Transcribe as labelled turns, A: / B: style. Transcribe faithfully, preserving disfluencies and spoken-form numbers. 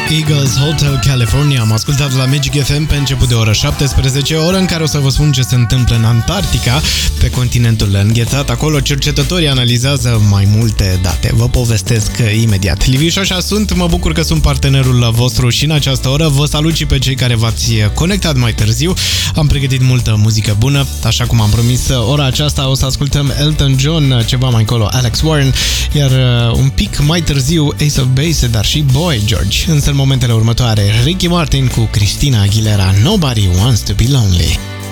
A: Eagles Hotel California. Am ascultat la Magic F M pe început de oră șaptesprezece, oră în care o să vă spun ce se întâmplă în Antarctica, pe continentul înghețat. Acolo cercetătorii analizează mai multe date. Vă povestesc imediat. Liviu și așa sunt, mă bucur că sunt partenerul vostru și în această oră. Vă salut și pe cei care v-ați conectat mai târziu. Am pregătit multă muzică bună, așa cum am promis. Ora aceasta o să ascultăm Elton John, ceva mai încolo Alex Warren, iar un pic mai târziu Ace of Base, dar și Boy George. Însă în momentele următoare, Ricky Martin cu Christina Aguilera, Nobody Wants to Be Lonely.